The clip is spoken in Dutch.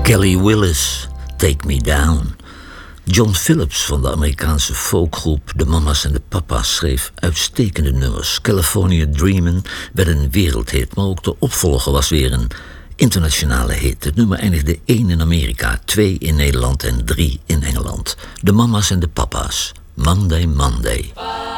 Kelly Willis, Take Me Down. John Phillips van de Amerikaanse folkgroep De Mama's en de Papa's schreef uitstekende nummers. California Dreamin' werd een wereldhit, maar ook de opvolger was weer een internationale hit. Het nummer eindigde 1 in Amerika, 2 in Nederland en 3 in Engeland. De Mama's en de Papa's, Monday, Monday.